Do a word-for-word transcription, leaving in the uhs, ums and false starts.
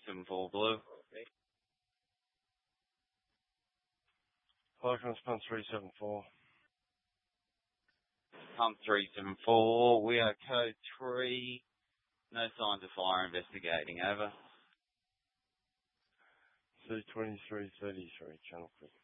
seven four Blue. Flight response three seven four. Pump three seven four. We are code three. No signs of fire, investigating. Over. C twenty-three thirty-three, channel quick.